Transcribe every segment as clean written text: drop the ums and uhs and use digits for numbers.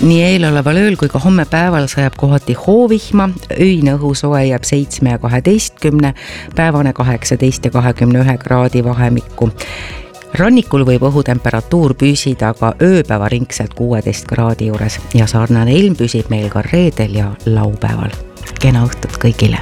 Nii eeloleval ööl kui ka homme päeval sajab kohati hoovihma, öine õhusoe jääb 7 ja 12, päevane 18 ja 21 kraadi vahemikku. Rannikul võib õhutemperatuur püsida aga ööpäevaringselt 16 kraadi juures ja sarnane ilm püsib meil ka reedel ja laupäeval. Kena õhtut kõigile!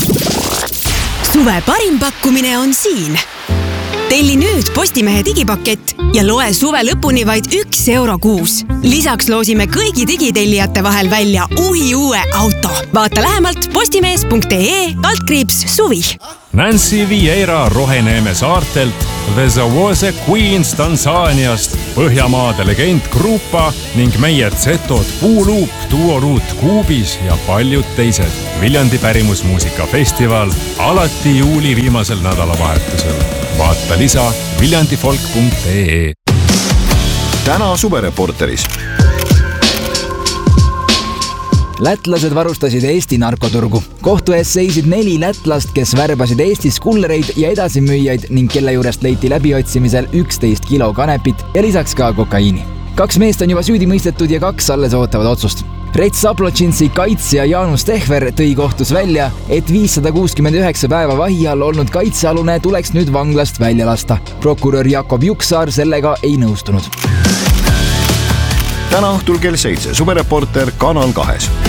Suve parim pakkumine on siin. Telli nüüd Postimehe digipakett ja loe suve lõpuni vaid €1 kuus. Lisaks loosime kõigi digitellijate vahel välja uue auto. Vaata lähemalt postimees.ee/suvi. Nancy Vieira Roheneeme saartelt, The Zawose Queens Tansaaniast, Põhjamaade legend Grupa ning meie Zetod Puuluup, Duoruut Kuubis ja paljud teised. Viljandi pärimusmuusikafestival alati juuli viimasel nädalavahetusel. Vaata lisa viljandifolk.ee. Täna suvereporteris. Lätlased varustasid Eesti narkoturgu. Kohtu ees seisid 4 lätlast, kes värbasid Eestis kullereid ja edasimüüjaid ning kelle juurest leiti läbiotsimisel 11 kilo kanepit ja lisaks ka kokaiini. 2 meest on juba süüdi mõistetud ja 2 alles ootavad otsust. Rets Saplotšinsi kaitsja Jaanus Tehver tõi kohtus välja, et 569 päeva vahi all olnud kaitsealune tuleks nüüd vanglast välja lasta. Prokurör Jakob Juksaar sellega ei nõustunud. Täna õhtul kell 7 suvereporter Kanal 2.